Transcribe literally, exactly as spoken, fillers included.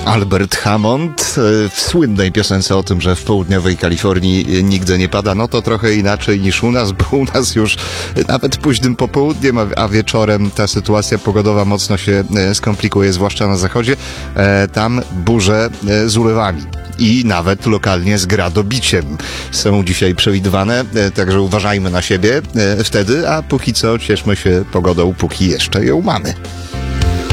Albert Hammond w słynnej piosence o tym, że w południowej Kalifornii nigdy nie pada. No to trochę inaczej niż u nas, bo u nas już nawet późnym popołudniem, a wieczorem ta sytuacja pogodowa mocno się skomplikuje, zwłaszcza na zachodzie. Tam burze z ulewami i nawet lokalnie z gradobiciem są dzisiaj przewidywane, także uważajmy na siebie wtedy, a póki co cieszmy się pogodą, póki jeszcze ją mamy.